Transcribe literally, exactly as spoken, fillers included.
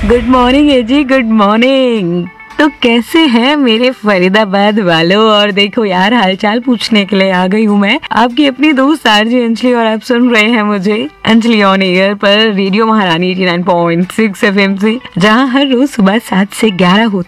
Good morning एजी, good morning. तो कैसे हैं मेरे फरीदाबाद वालों? और देखो यार, हालचाल पूछने के लिए आ गई हूँ मैं, आपकी अपनी दोस्त आरजे अंजलि, और आप सुन रहे हैं मुझे अंजलि ऑन एयर पर रेडियो महारानी eighty nine point six FM से, जहाँ हर रोज सुबह सात से ग्यारह होती